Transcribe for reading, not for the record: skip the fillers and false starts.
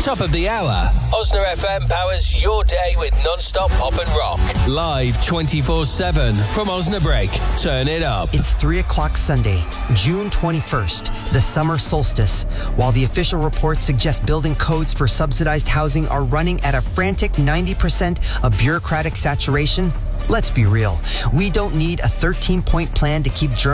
Top of the hour. Osna FM powers your day with non-stop pop and rock. Live 24/7 from Osnabrück. Turn it up. It's 3 o'clock Sunday, June 21st, the summer solstice. While the official reports suggest building codes for subsidized housing are running at a frantic 90% of bureaucratic saturation, let's be real. We don't need a 13-point plan to keep Germany